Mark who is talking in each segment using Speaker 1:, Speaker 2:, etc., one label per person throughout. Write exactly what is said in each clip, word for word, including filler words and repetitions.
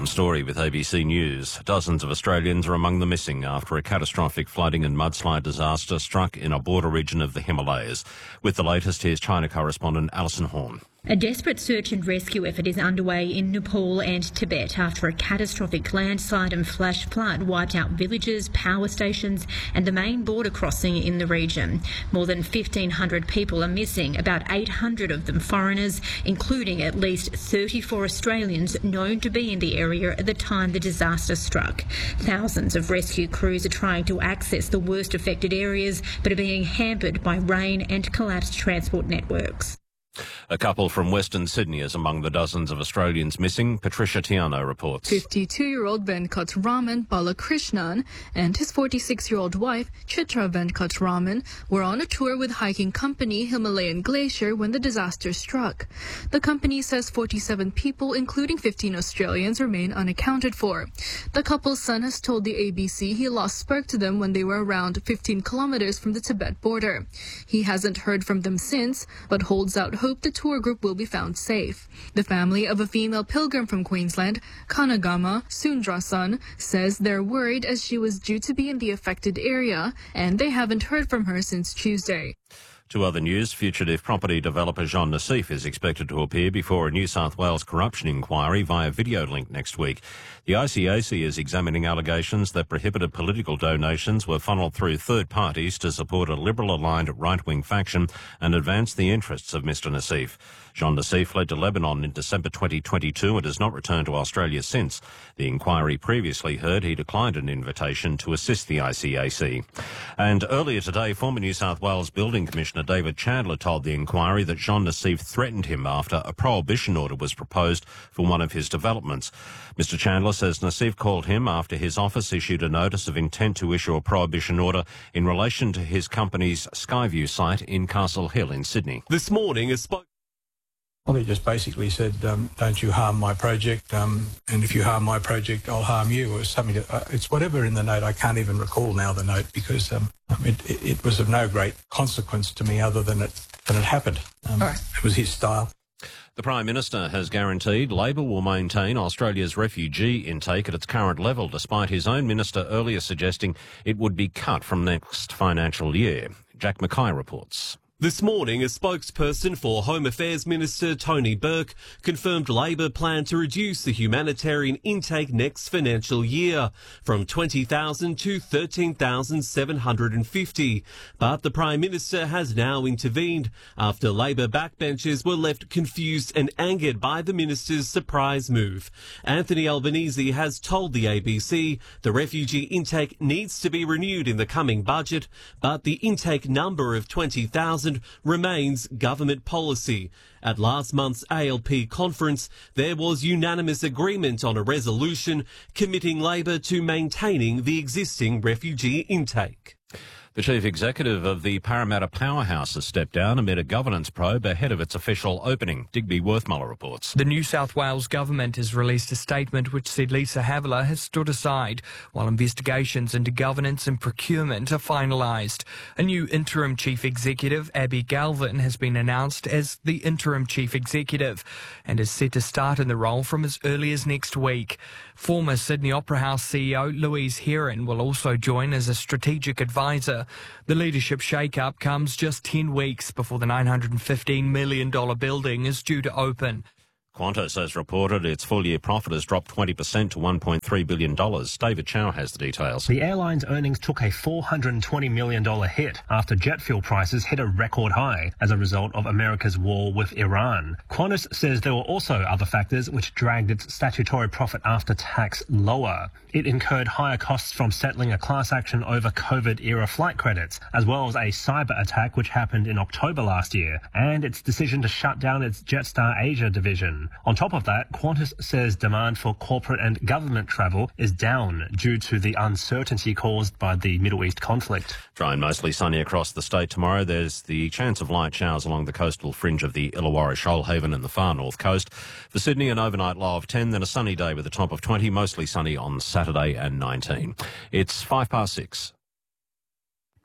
Speaker 1: Story with A B C News. Dozens of Australians are among the missing after a catastrophic flooding and mudslide disaster struck in a border region of the Himalayas. With the latest, here's China correspondent Alison Horn.
Speaker 2: A desperate search and rescue effort is underway in Nepal and Tibet after a catastrophic landslide and flash flood wiped out villages, power stations and the main border crossing in the region. More than fifteen hundred people are missing, about eight hundred of them foreigners, including at least thirty-four Australians known to be in the area at the time the disaster struck. Thousands of rescue crews are trying to access the worst affected areas but are being hampered by rain and collapsed transport networks.
Speaker 1: A couple from Western Sydney is among the dozens of Australians missing. Patricia Tiano reports.
Speaker 3: fifty-two-year-old Venkat Raman Balakrishnan and his forty-six-year-old wife Chitra Venkat Raman were on a tour with hiking company Himalayan Glacier when the disaster struck. The company says forty-seven people, including fifteen Australians, remain unaccounted for. The couple's son has told the A B C he lost spark to them when they were around fifteen kilometres from the Tibet border. He hasn't heard from them since, but holds out hope the tour group will be found safe. The family of a female pilgrim from Queensland, Kanagama Sundrasan, says they're worried as she was due to be in the affected area and they haven't heard from her since Tuesday.
Speaker 1: To other news, fugitive property developer Jean Nassif is expected to appear before a New South Wales corruption inquiry via video link next week. The I C A C is examining allegations that prohibited political donations were funneled through third parties to support a Liberal-aligned right-wing faction and advance the interests of Mister Nassif. Jean Nassif fled to Lebanon in December twenty twenty-two and has not returned to Australia since. The inquiry previously heard he declined an invitation to assist the I C A C. And earlier today, former New South Wales Building Commissioner David Chandler told the inquiry that Jean Nassif threatened him after a prohibition order was proposed for one of his developments. Mister Chandler says Nassif called him after his office issued a notice of intent to issue a prohibition order in relation to his company's Skyview site in Castle Hill in Sydney.
Speaker 4: This morning, a spoke.
Speaker 5: Well, he just basically said, um, don't you harm my project, um, and if you harm my project, I'll harm you, or something. To, uh, it's whatever in the note. I can't even recall now the note because um, it, it, it was of no great consequence to me other than it, than it happened. Um, All right. It was his style.
Speaker 1: The Prime Minister has guaranteed Labor will maintain Australia's refugee intake at its current level, despite his own minister earlier suggesting it would be cut from next financial year. Jack Mackay reports.
Speaker 4: This morning, a spokesperson for Home Affairs Minister Tony Burke confirmed Labor plan to reduce the humanitarian intake next financial year from twenty thousand to thirteen thousand seven hundred fifty. But the Prime Minister has now intervened after Labor backbenchers were left confused and angered by the Minister's surprise move. Anthony Albanese has told the A B C the refugee intake needs to be renewed in the coming budget, but the intake number of twenty thousand remains government policy. At last month's A L P conference, there was unanimous agreement on a resolution committing Labor to maintaining the existing refugee intake.
Speaker 1: The chief executive of the Parramatta Powerhouse has stepped down amid a governance probe ahead of its official opening. Digby Worthmuller reports.
Speaker 6: The New South Wales government has released a statement which said Lisa Havilah has stood aside while investigations into governance and procurement are finalised. A new interim chief executive, Abby Galvin, has been announced as the interim chief executive and is set to start in the role from as early as next week. Former Sydney Opera House C E O Louise Heron will also join as a strategic advisor. The leadership shake-up comes just ten weeks before the nine hundred fifteen million dollars building is due to open.
Speaker 1: Qantas has reported its full-year profit has dropped twenty percent to one point three billion dollars. David Chow has the details.
Speaker 7: The airline's earnings took a four hundred twenty million dollars hit after jet fuel prices hit a record high as a result of America's war with Iran. Qantas says there were also other factors which dragged its statutory profit after tax lower. It incurred higher costs from settling a class action over COVID-era flight credits, as well as a cyber attack which happened in October last year, and its decision to shut down its Jetstar Asia division. On top of that, Qantas says demand for corporate and government travel is down due to the uncertainty caused by the Middle East conflict.
Speaker 1: Dry and mostly sunny across the state tomorrow. There's the chance of light showers along the coastal fringe of the Illawarra, Shoalhaven and the far north coast. For Sydney, an overnight low of ten, then a sunny day with a top of twenty, mostly sunny on Saturday and nineteen. It's five past six.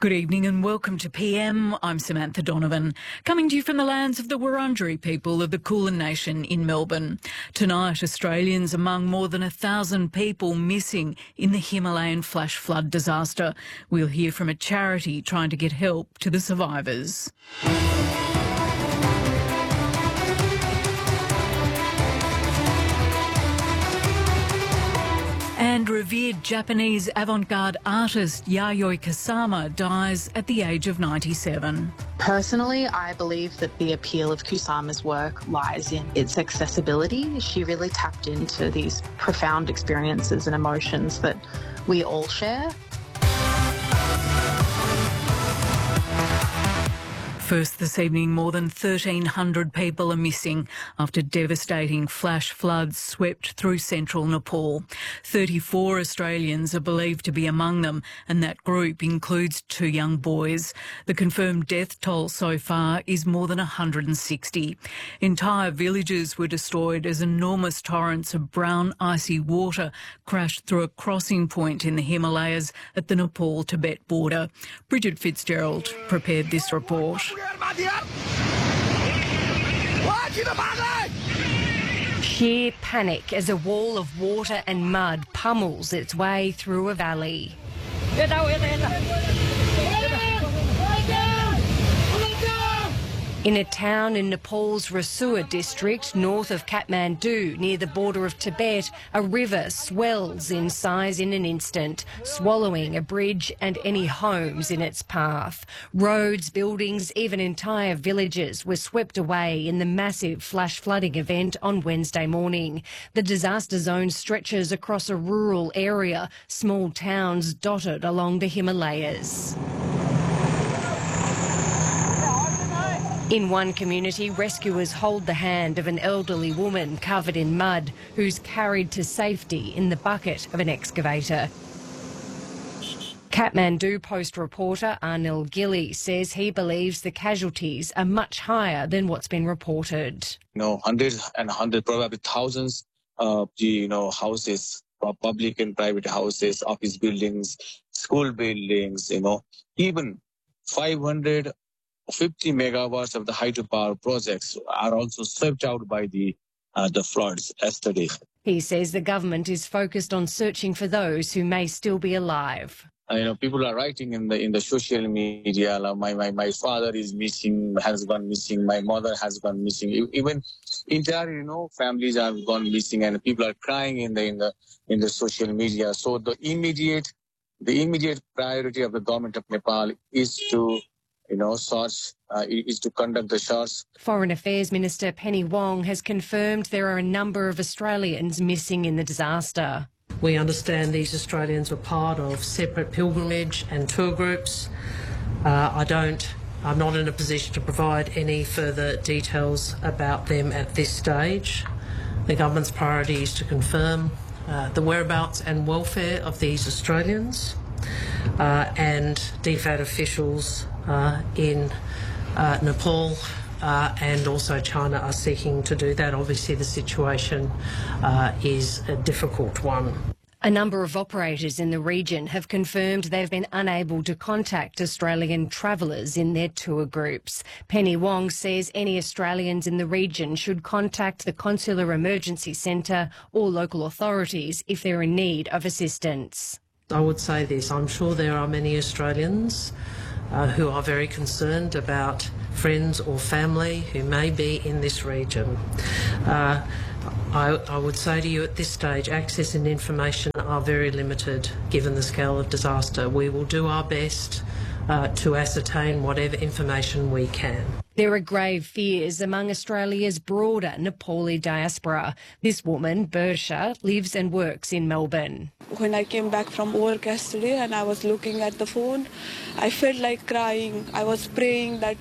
Speaker 8: Good evening and welcome to P M. I'm Samantha Donovan, coming to you from the lands of the Wurundjeri people of the Kulin Nation in Melbourne. Tonight, Australians among more than a thousand people missing in the Himalayan flash flood disaster. We'll hear from a charity trying to get help to the survivors. And revered Japanese avant-garde artist Yayoi Kusama dies at the age of ninety-seven.
Speaker 9: Personally, I believe that the appeal of Kusama's work lies in its accessibility. She really tapped into these profound experiences and emotions that we all share.
Speaker 8: First this evening, more than thirteen hundred people are missing after devastating flash floods swept through central Nepal. thirty-four Australians are believed to be among them, and that group includes two young boys. The confirmed death toll so far is more than one hundred sixty. Entire villages were destroyed as enormous torrents of brown, icy water crashed through a crossing point in the Himalayas at the Nepal-Tibet border. Bridget Fitzgerald prepared this report.
Speaker 10: Sheer panic as a wall of water and mud pummels its way through a valley. In a town in Nepal's Rasua district, north of Kathmandu, near the border of Tibet, a river swells in size in an instant, swallowing a bridge and any homes in its path. Roads, buildings, even entire villages were swept away in the massive flash flooding event on Wednesday morning. The disaster zone stretches across a rural area, small towns dotted along the Himalayas. In one community, rescuers hold the hand of an elderly woman covered in mud who's carried to safety in the bucket of an excavator. Kathmandu Post reporter Anil Gilly says he believes the casualties are much higher than what's been reported.
Speaker 11: You know, hundreds and hundreds, probably thousands of the, you know, houses, public and private houses, office buildings, school buildings, you know, even five hundred fifty megawatts of the hydropower projects are also swept out by the uh, the floods yesterday.
Speaker 10: He says the government is focused on searching for those who may still be alive.
Speaker 11: Uh, you know, people are writing in the in the social media, like, my, my my father is missing, has gone missing, my mother has gone missing. Even entire, you know, families have gone missing, and people are crying in the in the in the social media. So the immediate the immediate priority of the government of Nepal is to You know, search uh, is to conduct the search.
Speaker 10: Foreign Affairs Minister Penny Wong has confirmed there are a number of Australians missing in the disaster.
Speaker 12: We understand these Australians were part of separate pilgrimage and tour groups. Uh, I don't, I'm not in a position to provide any further details about them at this stage. The government's priority is to confirm uh, the whereabouts and welfare of these Australians, uh, and D F A D officials Uh, in uh, Nepal uh, and also China are seeking to do that. Obviously, the situation uh, is a difficult one.
Speaker 10: A number of operators in the region have confirmed they've been unable to contact Australian travellers in their tour groups. Penny Wong says any Australians in the region should contact the Consular Emergency Centre or local authorities if they're in need of assistance.
Speaker 12: I would say this, I'm sure there are many Australians Uh, who are very concerned about friends or family who may be in this region. Uh, I, I would say to you at this stage, access and information are very limited given the scale of disaster. We will do our best uh, to ascertain whatever information we can.
Speaker 10: There are grave fears among Australia's broader Nepali diaspora. This woman, Bersha, lives and works in Melbourne.
Speaker 13: When I came back from work yesterday and I was looking at the phone, I felt like crying. I was praying that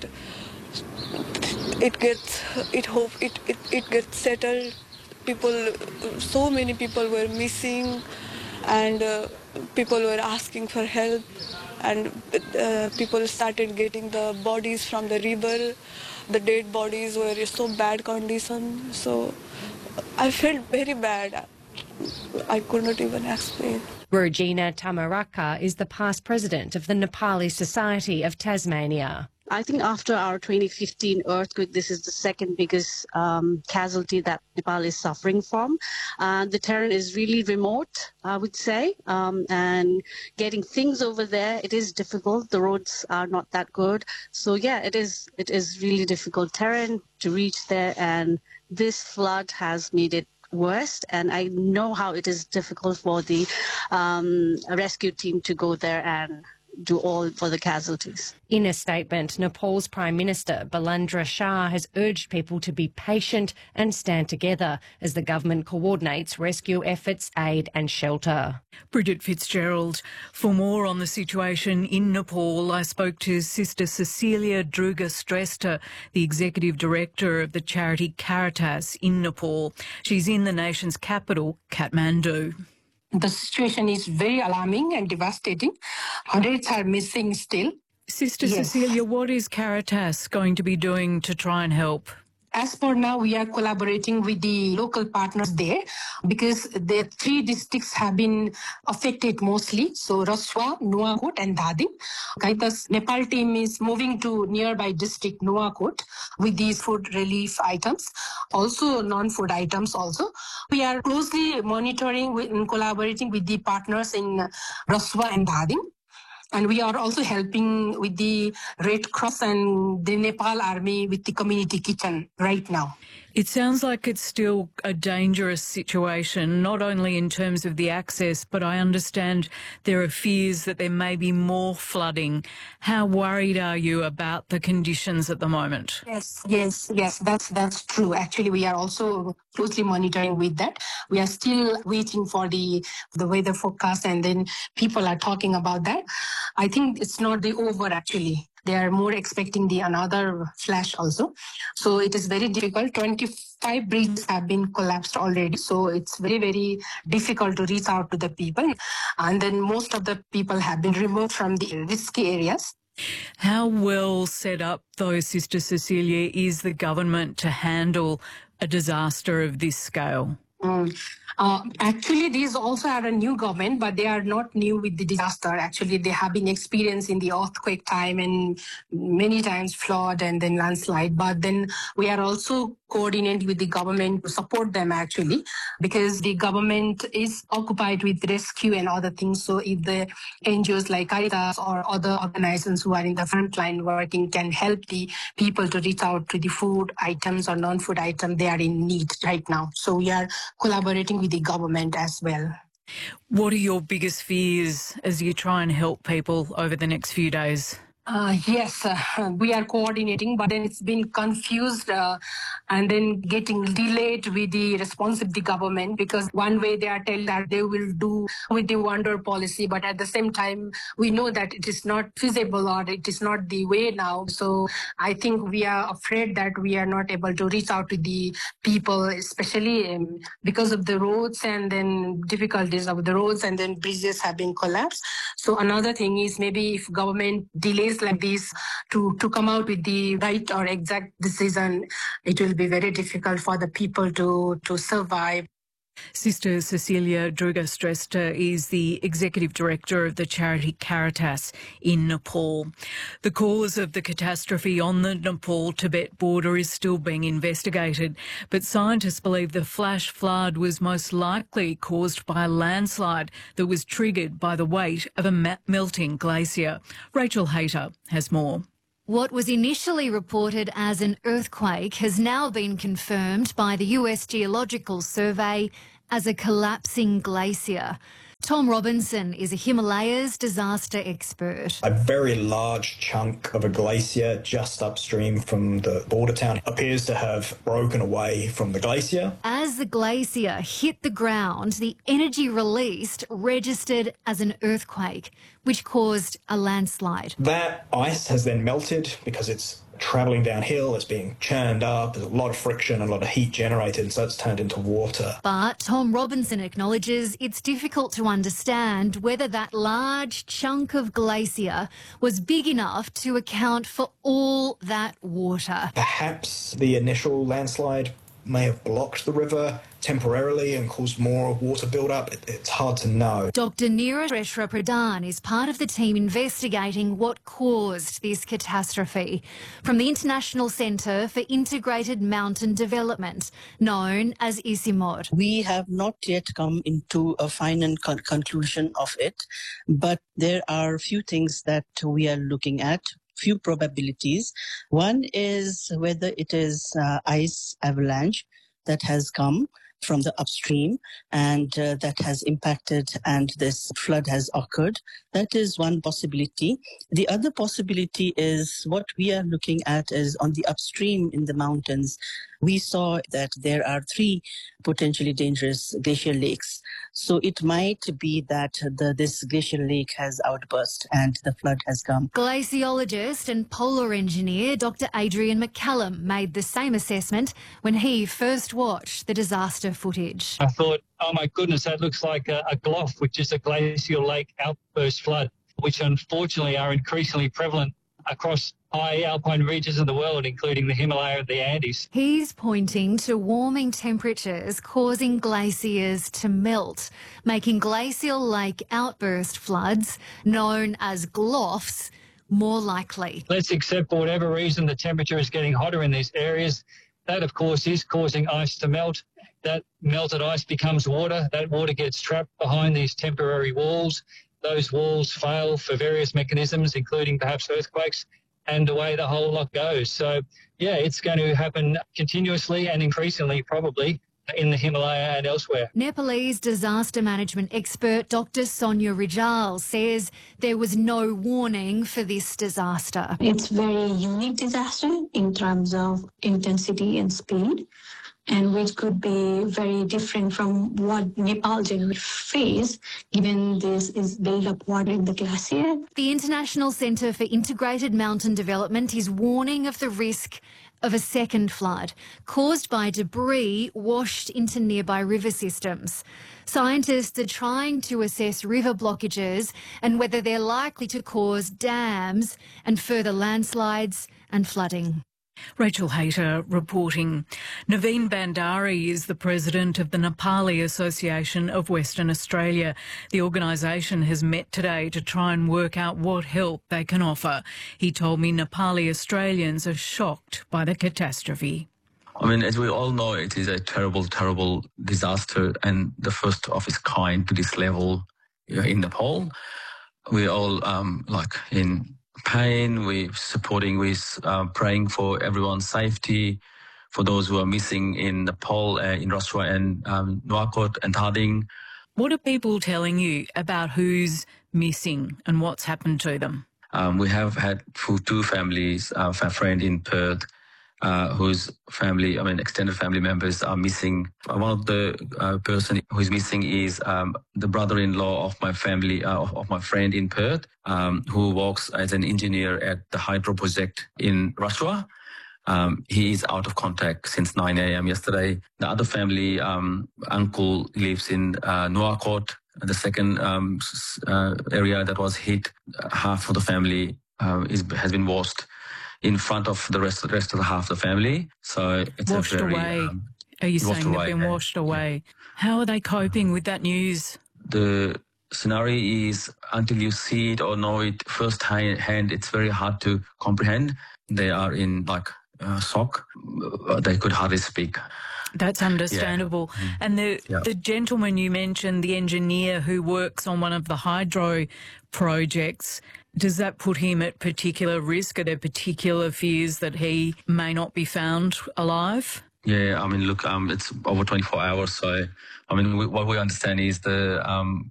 Speaker 13: it gets, it hope it, it, it gets settled. People, so many people were missing, and uh, people were asking for help, and uh, people started getting the bodies from the river. The dead bodies were in so bad condition, so I felt very bad. I could not even explain.
Speaker 10: Rojina Tamaraka is the past president of the Nepali Society of Tasmania.
Speaker 14: I think after our twenty fifteen earthquake, this is the second biggest um, casualty that Nepal is suffering from. Uh, the terrain is really remote, I would say, um, and getting things over there, it is difficult. The roads are not that good. So, yeah, it is, it is really difficult terrain to reach there, and this flood has made it worse, and I know how it is difficult for the um, rescue team to go there and do all for the casualties.
Speaker 10: In a statement, Nepal's Prime Minister Balandra Shah has urged people to be patient and stand together as the government coordinates rescue efforts, aid and shelter.
Speaker 8: Bridget Fitzgerald. For more on the situation in Nepal, I spoke to Sister Cecilia Druga-Stresta, the Executive Director of the charity Caritas in Nepal. She's in the nation's capital, Kathmandu.
Speaker 15: The situation is very alarming and devastating. Hundreds are missing still.
Speaker 8: Sister
Speaker 15: Yes.
Speaker 8: Cecilia, what is Caritas going to be doing to try and help?
Speaker 15: As for now, we are collaborating with the local partners there because the three districts have been affected mostly. So Raswa, Nuwakot and Dhadim. Caritas Nepal team is moving to nearby district Nuwakot with these food relief items, also non-food items also. We are closely monitoring with, and collaborating with the partners in Raswa and Dhadim. And we are also helping with the Red Cross and the Nepal Army with the community kitchen right now.
Speaker 8: It sounds like it's still a dangerous situation, not only in terms of the access, but I understand there are fears that there may be more flooding. How worried are you about the conditions at the moment?
Speaker 15: Yes, yes, yes, that's that's true. Actually, we are also closely monitoring with that. We are still waiting for the the weather forecast, and then people are talking about that. I think it's not the over actually. They are more expecting the another flash also. So it is very difficult. twenty-five bridges have been collapsed already. So it's very, very difficult to reach out to the people. And then most of the people have been removed from the risky areas.
Speaker 8: How well set up, though, Sister Cecilia, is the government to handle a disaster of this scale?
Speaker 15: Mm. Uh, actually, these also are a new government, but they are not new with the disaster. Actually, they have been experienced in the earthquake time and many times flood and then landslide. But then we are also coordinating with the government to support them actually, because the government is occupied with rescue and other things. So if the N G Os like Caritas or other organizations who are in the front line working can help the people to reach out to the food items or non-food items they are in need right now. So we are collaborating with the government as well.
Speaker 8: What are your biggest fears as you try and help people over the next few days?
Speaker 15: Uh, yes, uh, we are coordinating, but then it's been confused uh, and then getting delayed with the response of the government, because one way they are telling that they will do with the wonder policy, but at the same time, we know that it is not feasible or it is not the way now. So I think we are afraid that we are not able to reach out to the people, especially um, because of the roads and then difficulties of the roads and then bridges have been collapsed. So another thing is maybe if government delays like this to, to come out with the right or exact decision, it will be very difficult for the people to, to survive.
Speaker 8: Sister Cecilia Druga-Stresta is the Executive Director of the charity Caritas in Nepal. The cause of the catastrophe on the Nepal-Tibet border is still being investigated, but scientists believe the flash flood was most likely caused by a landslide that was triggered by the weight of a melting glacier. Rachel Hayter has more.
Speaker 16: What was initially reported as an earthquake has now been confirmed by the U S Geological Survey as a collapsing glacier. Tom Robinson is a Himalayas disaster expert.
Speaker 17: A very large chunk of a glacier just upstream from the border town appears to have broken away from the glacier.
Speaker 16: As the glacier hit the ground, the energy released registered as an earthquake, which caused a landslide.
Speaker 17: That ice has then melted because it's travelling downhill, it's being churned up, there's a lot of friction and a lot of heat generated, and so it's turned into water.
Speaker 16: But Tom Robinson acknowledges it's difficult to understand whether that large chunk of glacier was big enough to account for all that water.
Speaker 17: Perhaps the initial landslide may have blocked the river temporarily and caused more water build-up. It, it's hard to know.
Speaker 16: Doctor Neeraj Pradhan is part of the team investigating what caused this catastrophe. From the International Centre for Integrated Mountain Development, known as ICIMOD.
Speaker 18: We have not yet come into a final con- conclusion of it, but there are a few things that we are looking at. Few probabilities. One is whether it is uh, ice avalanche that has come from the upstream and uh, that has impacted and this flood has occurred. That is one possibility. The other possibility is what we are looking at is on the upstream in the mountains. We saw that there are three potentially dangerous glacial lakes. So it might be that the, this glacial lake has outburst and the flood has come.
Speaker 16: Glaciologist and polar engineer Doctor Adrian McCallum made the same assessment when he first watched the disaster footage.
Speaker 19: I thought, oh my goodness, that looks like a, a GLOF, which is a glacial lake outburst flood, which unfortunately are increasingly prevalent across high alpine regions of the world, including the Himalaya and the Andes.
Speaker 16: He's pointing to warming temperatures causing glaciers to melt, making glacial lake outburst floods, known as GLOFs, more likely.
Speaker 19: Let's accept for whatever reason the temperature is getting hotter in these areas. That, of course, is causing ice to melt. That melted ice becomes water. That water gets trapped behind these temporary walls. Those walls fail for various mechanisms, including perhaps earthquakes, and away the whole lot goes. So, yeah, it's going to happen continuously and increasingly probably in the Himalaya and elsewhere.
Speaker 16: Nepalese disaster management expert Doctor Sonia Rijal says there was no warning for this disaster.
Speaker 20: It's a very unique disaster in terms of intensity and speed, and which could be very different from what Nepal generally face, given this is build-up water in the glacier.
Speaker 16: The International Centre for Integrated Mountain Development is warning of the risk of a second flood caused by debris washed into nearby river systems. Scientists are trying to assess river blockages and whether they're likely to cause dams and further landslides and flooding.
Speaker 8: Rachel Hayter reporting. Naveen Bandari is the president of the Nepali Association of Western Australia. The organisation has met today to try and work out what help they can offer. He told me Nepali Australians are shocked by the catastrophe.
Speaker 21: I mean, as we all know, it is a terrible, terrible disaster and the first of its kind to this level in Nepal. We all, um, like, in pain, we're supporting, we're uh, praying for everyone's safety, for those who are missing in Nepal, uh, in Raswa and um, Nuwakot and Thading.
Speaker 8: What are people telling you about who's missing and what's happened to them?
Speaker 21: Um, we have had two families, uh, a friend in Perth, uh, whose family, I mean, extended family members are missing. One of the uh, person who is missing is um, the brother-in-law of my family, uh, of my friend in Perth, um, who works as an engineer at the hydro project in Raswa. Um, he is out of contact since nine a.m. yesterday. The other family, um, uncle lives in uh, Nuwakot, the second um, uh, area that was hit. Half of the family uh, is, has been washed in front of the rest, the rest of the half of the family. So it's
Speaker 8: washed
Speaker 21: a very,
Speaker 8: away.
Speaker 21: Um,
Speaker 8: Are you saying they've
Speaker 21: away,
Speaker 8: been
Speaker 21: yeah.
Speaker 8: washed away? How are they coping with that news?
Speaker 21: The scenario is until you see it or know it first hand, it's very hard to comprehend. They are in like uh, shock. They could hardly speak.
Speaker 8: That's understandable.
Speaker 21: Yeah.
Speaker 8: And the
Speaker 21: Yeah.
Speaker 8: the gentleman you mentioned, the engineer who works on one of the hydro projects, does that put him at particular risk? Are there particular fears that he may not be found alive?
Speaker 21: Yeah, I mean, look, um, it's over twenty-four hours. So, I mean, we, what we understand is the um,